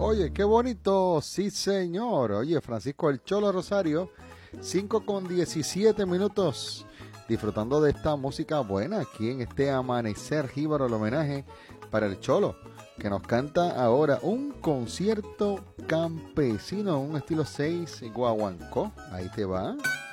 Oye, qué bonito, sí señor. Oye, Francisco el Cholo Rosario, 5:17, disfrutando de esta música buena aquí en este Amanecer Jíbaro, el homenaje para el Cholo, que nos canta ahora un concierto campesino, un estilo 6 guaguancó. Ahí te va.